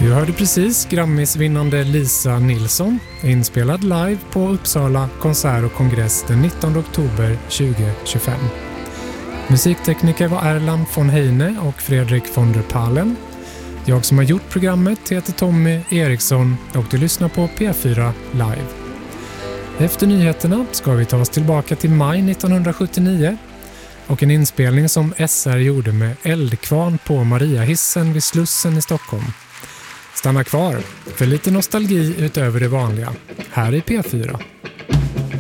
Du hörde precis Grammisvinnande Lisa Nilsson, inspelad live på Uppsala konsert och kongress den 19 oktober 2025. Musiktekniker var Erland von Heine och Fredrik von der Palen. Jag som har gjort programmet heter Tommy Eriksson och du lyssnar på P4 Live. Efter nyheterna ska vi ta oss tillbaka till maj 1979 och en inspelning som SR gjorde med eldkvarn på Mariahissen vid Slussen i Stockholm. Stanna kvar för lite nostalgi utöver det vanliga här i P4.